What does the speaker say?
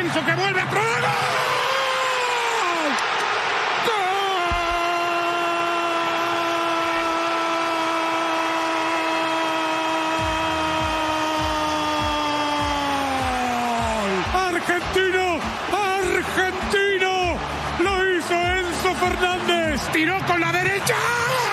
Enzo que vuelve a ¡gol! ¡Argentino! ¡Argentino! Lo hizo Enzo Fernández. Tiró con la derecha.